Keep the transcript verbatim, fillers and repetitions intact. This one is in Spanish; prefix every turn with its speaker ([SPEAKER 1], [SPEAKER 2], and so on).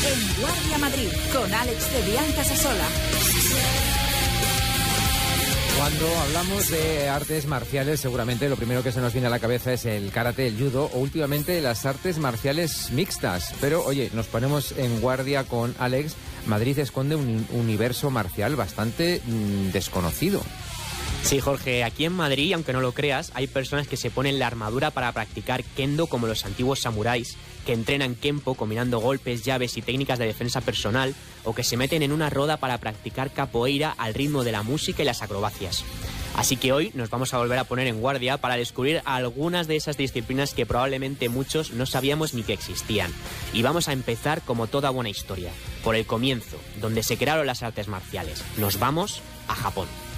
[SPEAKER 1] En Guardia Madrid, con Alex de Bian Casasola.
[SPEAKER 2] Cuando hablamos de artes marciales, seguramente lo primero que se nos viene a la cabeza es el karate, el judo o últimamente las artes marciales mixtas. Pero, oye, nos ponemos en guardia con Alex. Madrid esconde un universo marcial bastante mmm, desconocido.
[SPEAKER 3] Sí, Jorge, aquí en Madrid, aunque no lo creas, hay personas que se ponen la armadura para practicar kendo como los antiguos samuráis, que entrenan kenpo combinando golpes, llaves y técnicas de defensa personal, o que se meten en una roda para practicar capoeira al ritmo de la música y las acrobacias. Así que hoy nos vamos a volver a poner en guardia para descubrir algunas de esas disciplinas que probablemente muchos no sabíamos ni que existían. Y vamos a empezar, como toda buena historia, por el comienzo, donde se crearon las artes marciales. Nos vamos a Japón.